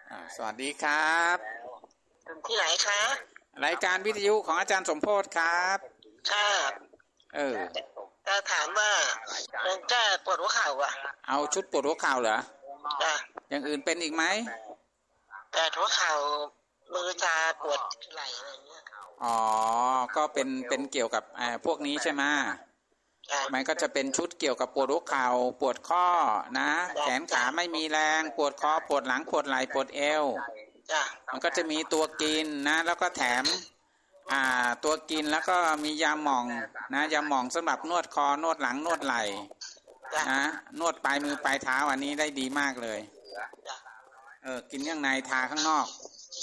สวัสดีครับที่ไหนคะรายการวิทยุของอาจารย์สมโพธิ์ครับค่ะจะถามว่าแก้ปวดหัวเข่าอ่ะเอาชุดปวดหัวเข่าเหรออย่างอื่นเป็นอีกไหมแต่หัวเข่ามือชาปวดไหล่อะไรเงี้ยก็เป็นเกี่ยวกับพวกนี้ใช่ไหมมันก็จะเป็นชุดเกี่ยวกับปวดหัวเข่าปวดข้อนะแขนขาไม่มีแรงปวดคอปวดหลังปวดไหล่ปวดเอวมันก็จะมีตัวกินนะแล้วก็แถมตัวกินแล้วก็มียาหม่องนะยาหม่องสำหรับนวดคอนวดหลังนวดไหล่นะนวดปลายมือปลายเท้าอันนี้ได้ดีมากเลยกินข้างในทาข้างนอก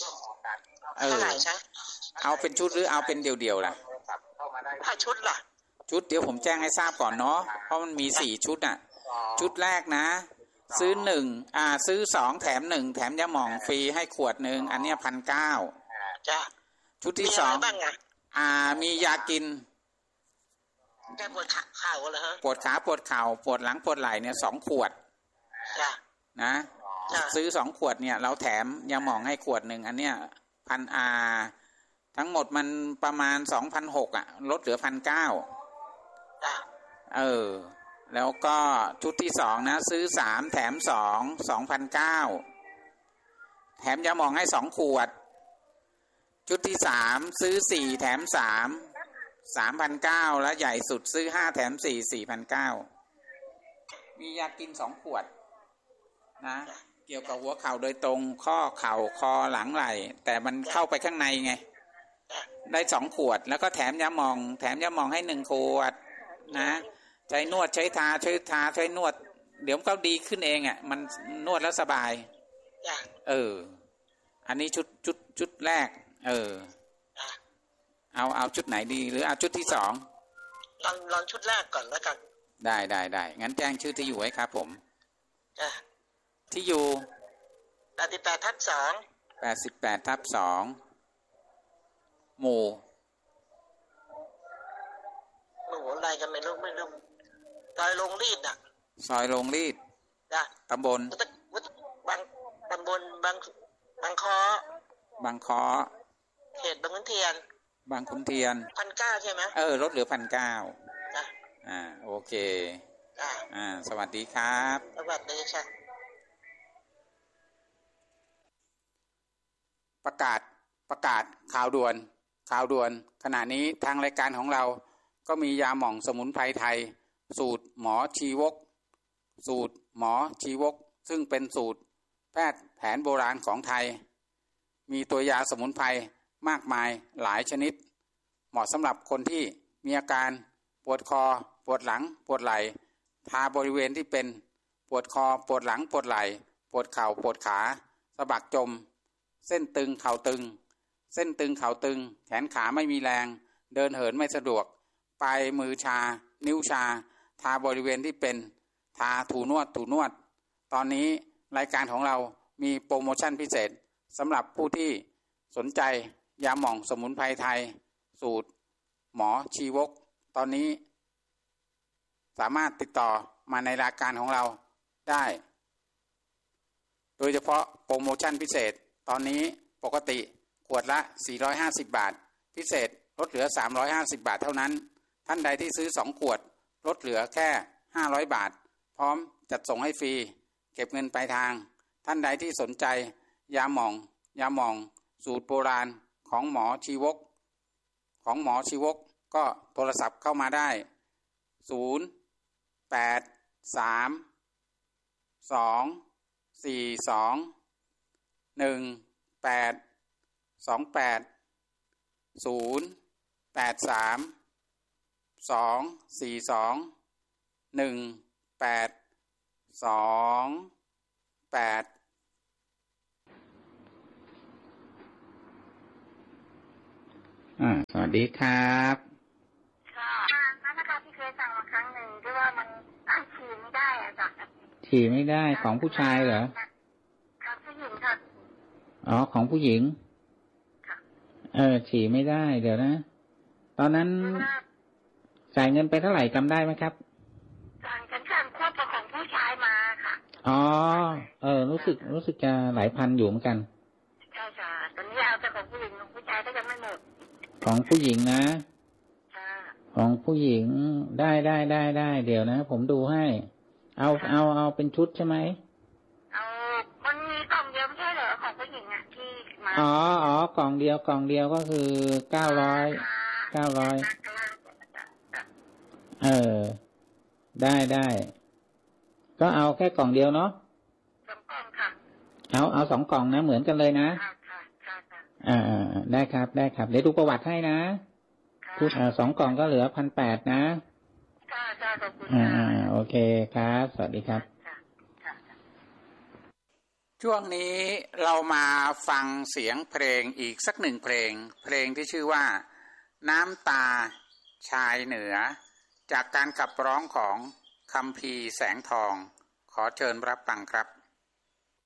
เอาเป็นชุดหรือเอาเป็นเดี่ยวๆล่ะถ้าชุดล่ะชุดเดี๋ยวผมแจ้งให้ทราบก่อนเนาะเพราะมันมี4ชุดชุดแรกนะซื้อซื้อ2แถม1แถมยาหม่องฟรีให้ขวดนึงอันเนี้ย 1,900 จ้ะชุดที่2มียากินแก้ปวดเข่าเหรอฮะปวดขาปวดเข่าปวดหลังปวดไหล่เนี่ย2ขวดจ้ะนะซื้อ2ขวดเนี่ยเราแถมยาหม่องให้ขวดนึงอันเนี้ยทั้งหมดมันประมาณ 2,600 ลดเหลือ 1,900แล้วก็ชุดที่2นะซื้อ3แถม2 2,900 แถมยาหม่องให้2ขวดชุดที่3ซื้อ4แถม3 3,900 และใหญ่สุดซื้อ5แถม4 4,900 มียากิน2ขวดนะเกี่ยวกับหัวเข่าโดยตรงข้อเข่าคอหลังไหล่แต่มันเข้าไปข้างในไงได้2ขวดแล้วก็แถมยาหม่องให้1ขวดนะใช้นวดใช้ทาใช้นวดเดี๋ยวก็ดีขึ้นเองมันนวดแล้วสบายอันนี้ชุดแรกเอาชุดไหนดีหรือเอาชุดที่2 ลองชุดแรกก่อนแล้วกันได้งั้นแจ้งชื่อที่อยู่ไว้ครับผมที่อยู่88/2หมู่อะไรกันไม่รู้ซอยลงรีดซอยลงรีดตำบลตำบลบางคอเขตบางขุนเทียน1,900ใช่ไหมลดเหลือ 1,900โอเคสวัสดีครับสวัสดีค่ะประกาศข่าวด่วนขณะนี้ทางรายการของเราก็มียาหม่องสมุนไพรไทยสูตรหมอชีวกซึ่งเป็นสูตรแพทย์แผนโบราณของไทยมีตัวยาสมุนไพรมากมายหลายชนิดเหมาะสำหรับคนที่มีอาการปวดคอปวดหลังปวดไหล่ทาบริเวณที่เป็นปวดคอปวดหลังปวดไหล่ปวดเข่าปวดขาสะบักจมเส้นตึงเข่าตึงแขนขาไม่มีแรงเดินเหินไม่สะดวกปลายมือชานิ้วชาทาบริเวณที่เป็นทาถูนวดตอนนี้รายการของเรามีโปรโมชั่นพิเศษสำหรับผู้ที่สนใจยาหม่องสมุนไพรไทยสูตรหมอชีวกตอนนี้สามารถติดต่อมาในรายการของเราได้โดยเฉพาะโปรโมชั่นพิเศษตอนนี้ปกติขวดละ450 บาทพิเศษลดเหลือ350 บาทเท่านั้นท่านใดที่ซื้อ2ขวดลดเหลือแค่500 บาทพร้อมจัดส่งให้ฟรีเก็บเงินปลายทางท่านใดที่สนใจยาหม่องสูตรโบราณของหมอชีวกก็โทรศัพท์เข้ามาได้สวัสดีครับค่ะนั่นนะคะที่เคยสั่งมาครั้งหนึ่งที่ว่ามันฉี่ไม่ได้จ้ะฉี่ไม่ได้ของผู้ชายเหรอค่ะผู้หญิงค่ะของผู้หญิงค่ะฉี่ไม่ได้เดี๋ยวนะตอนนั้นจ่ายเงินไปเท่าไหร่จำได้ไหมครับจ่ายกันข้ามครอบครัวของผู้ชายมาค่ะอ๋อรู้สึกจะหลายพันอยู่เหมือนกันใช่ค่ะตอนนี้เอาแต่ของผู้หญิงของผู้ชายก็ยังไม่หมดของผู้หญิงนะของผู้หญิงได้เดี๋ยวนะผมดูให้เอาเป็นชุดใช่ไหมมันมีกล่องเดียวไม่ใช่เหรอของผู้หญิงอ่ะที่มากล่องเดียวก็คือ900ได้ก็เอาแค่กล่องเดียวเนาะ 2 กล่องค่ะเอา2 กล่องนะเหมือนกันเลยนะได้ครับเดี๋ยวดูประวัติให้นะทุก2 กล่องก็เหลือ 1,800 นะขอบคุณโอเคครับสวัสดีครับช่วงนี้เรามาฟังเสียงเพลงอีกสัก1 เพลงที่ชื่อว่าน้ำตาชายเหนือจากการขับร้องของคัมภีร์แสงทองขอเชิญรับฟังครับ